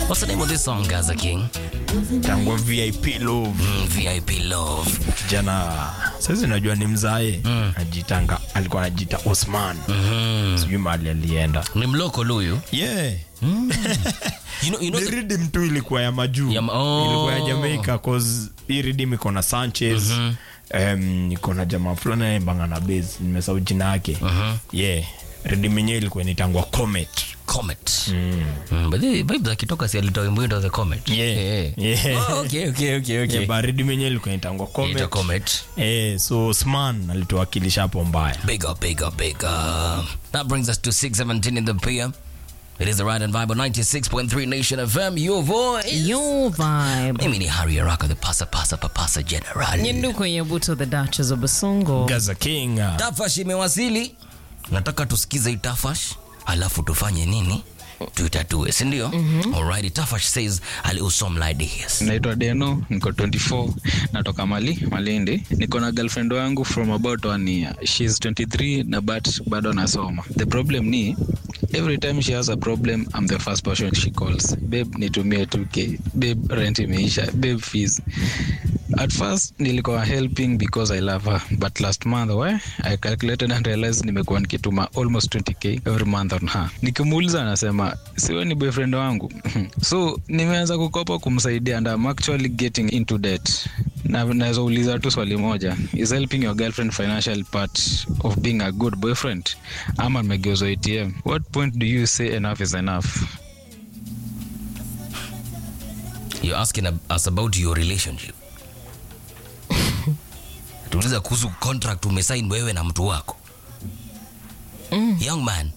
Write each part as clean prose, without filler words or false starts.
What's the name of this song, Gaza King? Tango VIP Love. VIP Love. Kijana sasa najua ni mzae. Anajitanga alikuwa anajiita Osman. Sijui mahali alienda. Ni mloko huyu. Yeah. You know the rhythm tu ilikuwa ya majuu. Ilikuwa ya Jamaica cause hii rhythm iko na Sanchez. Iko na jamaa fulani bangana bass. Nimesahau jina yake. Yeah. Rhythm yenyewe ilikuwa inatangwa Comet. But the vibe akitoka si alitoa wimbo into the Comet. Yeah. Oh, okay. Yeah, but rhythm yenyewe ilikuwa inatangwa Comet. So Osman alituwakilisha hapo mbaya. Big up. That brings us to 6:17 in the PM. It is the Ride and Vibe on 96.3 Nation FM. Your voice. Your vibe. Mimi ni Harry Araka, the pasa general. Nyenduko Nyebuto, the Duchess of Basongo. Gaza King. Tafash imewasili. Nataka tusikize Tafash, alafu tufanye nini? Tuitatue, si ndio? Alright, Tafash says aliusom like this. Naitwa Deno, niko 24, natoka Malindi. Niko na girlfriend wangu from about 1 year. She's 23 na but bado nasoma. The problem ni every time she has a problem, I'm the first person she calls. Babe, nitumie 2K. Babe, rent imeisha. Babe, fees. At first nilikuwa helping because I love her, but last month I calculated and realized nimekuwa nikituma almost 20K every month on her. Nikimuuliza anasema siwe ni boyfriend wangu. So nimeanza kukopa kumsaidia and I'm actually getting into debt. Na naweza uliza tu swali moja, is helping your girlfriend financial part of being a good boyfriend? Ama nimegeuza ATM? What point do you say enough is enough? You're asking us about your relationship. Tuuliza kuhusu contract umesign wewe na mtu wako. Young man.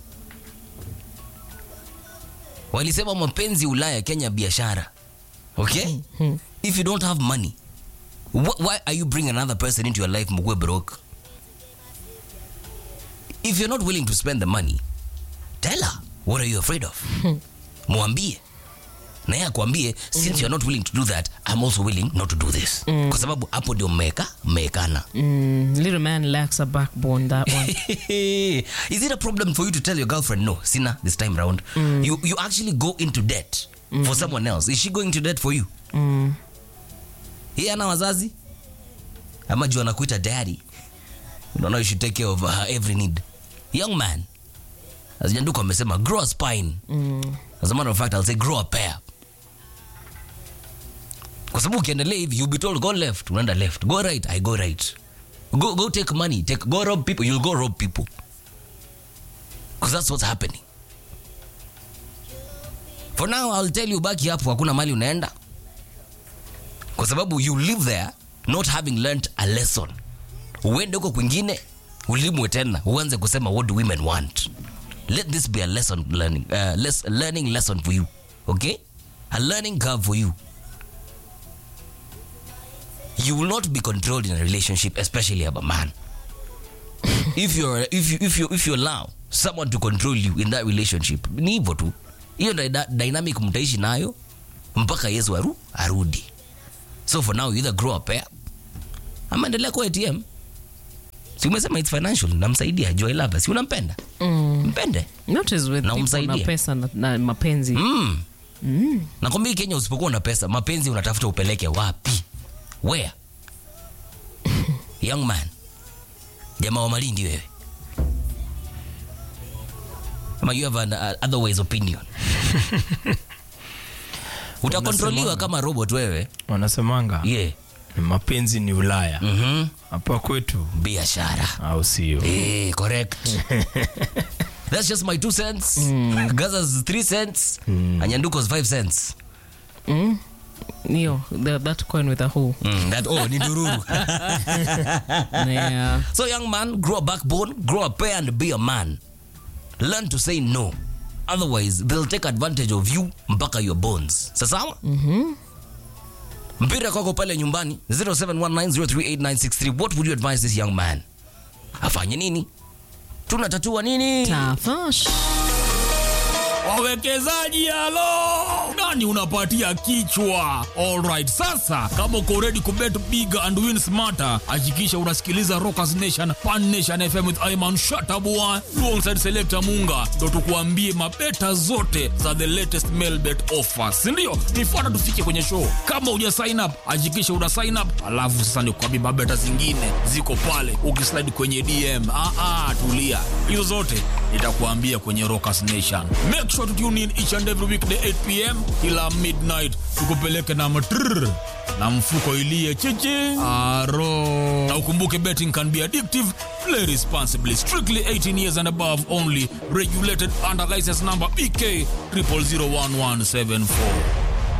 Walisema mapenzi Ulaya, Kenya biashara. Okay? If you don't have money, why are you bringing another person into your life mkwe broke? If you're not willing to spend the money, tell her, what are you afraid of? Mwambie. Na yeye akwambie, since you're not willing to do that, I'm also willing not to do this. Kwa sababu hapo ndio mmekana. Little man lacks a backbone, that one. Is it a problem for you to tell your girlfriend, no, sina this time round? You actually go into debt for someone else. Is she going into debt for you? Yeye ana wazazi? Ama juu anakuita daddy? You know you should take care of her every need. Young man, as Nyanduko amesema, grow a spine. As a matter of fact, I'll say grow a pair. Kwa sababu ukiendelea hivi, you'll be told go left, unaenda left. Go right, I go right. Go take money, go rob people, you'll go rob people. Because that's what's happening. For now, I'll tell you, baki hapo, hakuna mali unaenda. Kwa sababu you live there not having learned a lesson. Uende huko kwingine, ulimwe tena, uanze kusema what do women want. Let this be a lesson learning, learning lesson for you, okay? A learning curve for you. You will not be controlled in a relationship, especially as a man. If you allow someone to control you in that relationship, ni hivyo tu. Hiyo dynamic mtaishi nayo mpaka Yesu arudi. So for now, you either grow up pair, ama endelea kwa ATM. Si umesema it's financial, namsaidia, Joy Love, si unampenda? Mpende. Not as with people na pesa na mapenzi. Nakwambia Kenya usipokuwa na pesa, mapenzi unatafuta upeleke wapi? Where? Young man. Jamaa wa Malindi wewe. Ama you have an otherwise opinion. Utakontroliwa kama robot wewe. Wanasemanga. Yeah. Mapenzi ni Ulaya. Hapa kwetu biashara. Au sio? Correct. That's just my 2 cents. Gaza's 3 cents. Anyanduko's 5 cents. Neo, that coin with a hole. Ni dururu. Yeah. So young man, grow a backbone, grow a pair and be a man. Learn to say no. Otherwise, they'll take advantage of you mpaka your bones. Sasawa? Mpira kwako pale nyumbani 0719038963. What would you advise this young man? Afanye nini? Tunatatua nini? Tafash. Wawekezaji halo. nani unapatia kichwa? Alright, sasa kama uko ready kubet big and win smarter, hakikisha unasikiliza Rockers Nation Pan Nation FM with Ayman Shatabua alongside Selector Munga, ndo tukuambie mabeta zote za the latest mail bet offers, ndio nifuata tufike kwenye show. Kama uja sign up, hakikisha una sign up, alafu sasa nikuambie mabeta zingine ziko pale, ukislide kwenye DM. Tulia, hizo zote nitakuambia kwenye Rockers Nation. Make sure to tune in each and every weekday 8 PM ila midnight, tukupeleke na matrrr na mfuko ilie chichi aro. Na ukumbuke betting can be addictive. Play responsibly. Strictly 18 years and above only. Regulated under license number BK 00011774.